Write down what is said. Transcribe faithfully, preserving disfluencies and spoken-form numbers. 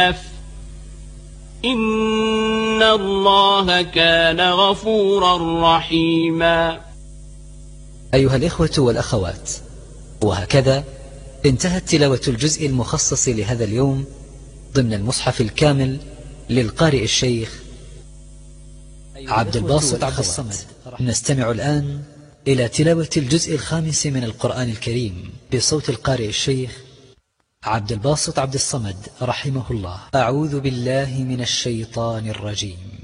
إن الله كان غفورا رحيما. أيها الإخوة والأخوات، وهكذا انتهت تلاوة الجزء المخصص لهذا اليوم ضمن المصحف الكامل للقارئ الشيخ عبد الباسط عبد الصمد. نستمع الآن إلى تلاوة الجزء الخامس من القرآن الكريم بصوت القارئ الشيخ عبد الباسط عبد الصمد رحمه الله. أعوذ بالله من الشيطان الرجيم.